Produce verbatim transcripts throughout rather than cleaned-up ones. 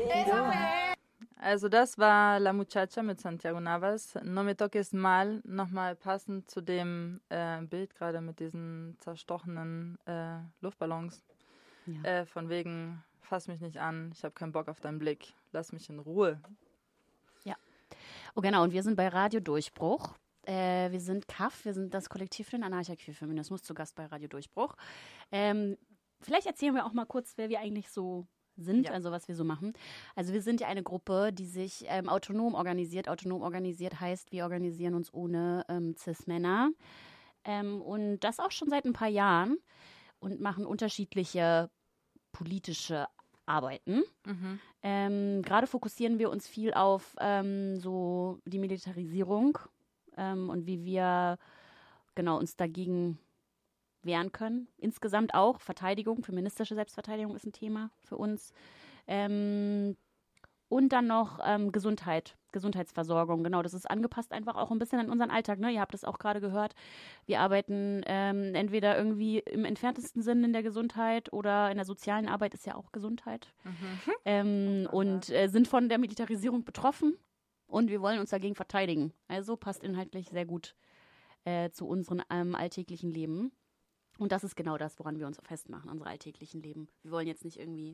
Pido. Also das war La Muchacha mit Santiago Navas. No me toques mal, nochmal passend zu dem äh, Bild gerade mit diesen zerstochenen äh, Luftballons. Ja. Äh, von wegen, fass mich nicht an, ich habe keinen Bock auf deinen Blick, lass mich in Ruhe. Ja. Oh genau, und wir sind bei Radio Durchbruch. Äh, wir sind K A F, wir sind das Kollektiv für den Anarcha-Queer-Feminismus, zu Gast bei Radio Durchbruch. Ähm, vielleicht erzählen wir auch mal kurz, wer wir eigentlich so sind, Ja. also was wir so machen. Also wir sind ja eine Gruppe, die sich ähm, autonom organisiert. Autonom organisiert heißt, wir organisieren uns ohne ähm, Cis-Männer. Ähm, und das auch schon seit ein paar Jahren und machen unterschiedliche politische Arbeiten. Mhm. Ähm, gerade fokussieren wir uns viel auf ähm, so die Militarisierung ähm, und wie wir genau uns dagegen wehren können. Insgesamt auch Verteidigung, feministische Selbstverteidigung ist ein Thema für uns. Ähm, und dann noch ähm, Gesundheit, Gesundheitsversorgung. Genau, das ist angepasst einfach auch ein bisschen an unseren Alltag. Ne? Ihr habt es auch gerade gehört. Wir arbeiten ähm, entweder irgendwie im entferntesten Sinn in der Gesundheit oder in der sozialen Arbeit ist ja auch Gesundheit. Mhm. Ähm, und äh, sind von der Militarisierung betroffen und wir wollen uns dagegen verteidigen. Also passt inhaltlich sehr gut äh, zu unserem ähm, alltäglichen Leben. Und das ist genau das, woran wir uns festmachen, unsere alltäglichen Leben. Wir wollen jetzt nicht irgendwie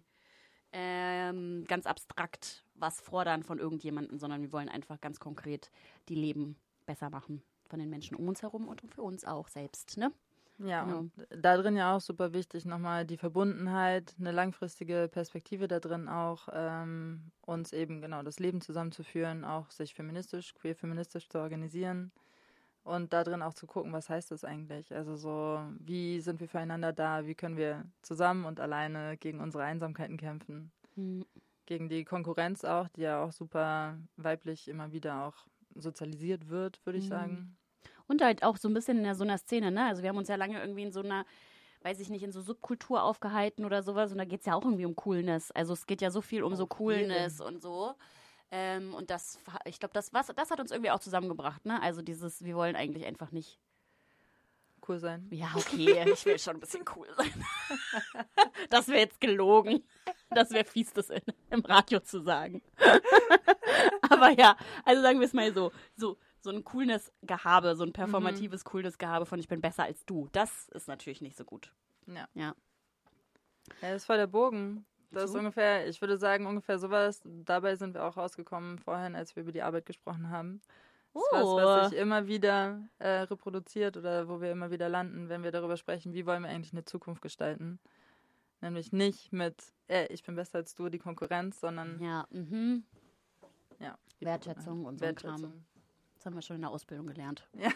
ähm, ganz abstrakt was fordern von irgendjemandem, sondern wir wollen einfach ganz konkret die Leben besser machen von den Menschen um uns herum und für uns auch selbst, ne? Ja, Genau. und da drin ja auch super wichtig, nochmal die Verbundenheit, eine langfristige Perspektive da drin auch, ähm, uns eben genau das Leben zusammenzuführen, auch sich feministisch, queer-feministisch zu organisieren und da drin auch zu gucken, was heißt das eigentlich? Also so, wie sind wir füreinander da, wie können wir zusammen und alleine gegen unsere Einsamkeiten kämpfen, Mhm. gegen die Konkurrenz auch, die ja auch super weiblich immer wieder auch sozialisiert wird, würde ich Mhm. sagen. Und halt auch so ein bisschen in der, so einer Szene, ne? Also wir haben uns ja lange irgendwie in so einer, weiß ich nicht, in so Subkultur aufgehalten oder sowas und da geht es ja auch irgendwie um Coolness. Also es geht ja so viel um so Auf Coolness jeden. und so. Ähm, und das, ich glaube, das, was, das hat uns irgendwie auch zusammengebracht, ne? Also dieses, wir wollen eigentlich einfach nicht, Cool sein. ja, okay, ich will schon ein bisschen cool sein. Das wäre jetzt gelogen. Das wäre fies, das in, im Radio zu sagen. Aber ja, also sagen wir es mal so, so, so ein Coolness-Gehabe, so ein performatives Coolness-Gehabe von ich bin besser als du, das ist natürlich nicht so gut. Ja. Ja. Ja, das ist voll der Bogen. Das So. ist ungefähr, ich würde sagen, ungefähr sowas. Dabei sind wir auch rausgekommen vorhin, als wir über die Arbeit gesprochen haben. Das ist Oh. was, was sich immer wieder äh, reproduziert oder wo wir immer wieder landen, wenn wir darüber sprechen, wie wollen wir eigentlich eine Zukunft gestalten. Nämlich nicht mit, äh, ich bin besser als du, die Konkurrenz, sondern Ja, mhm. ja, die Wertschätzung und so ein Kram. Wertschätzung. Das haben wir schon in der Ausbildung gelernt. Ja.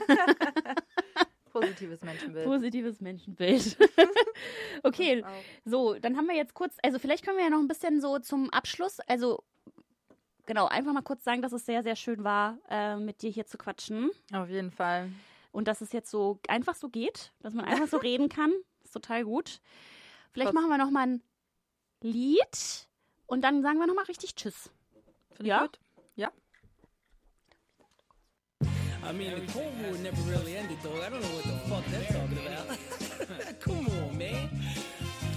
Positives Menschenbild. Positives Menschenbild. Okay, Das auch. so, dann haben wir jetzt kurz, also vielleicht können wir ja noch ein bisschen so zum Abschluss, also genau, einfach mal kurz sagen, dass es sehr, sehr schön war, äh, mit dir hier zu quatschen. Auf jeden Fall. Und dass es jetzt so einfach so geht, dass man einfach so reden kann. Ist total gut. Vielleicht Trotz- machen wir noch mal ein Lied und dann sagen wir noch mal richtig Tschüss. Finde Ja? ich gut. Ja. I mean, the Cold War never really ended, though. I don't know what the fuck they're talking about. Come on.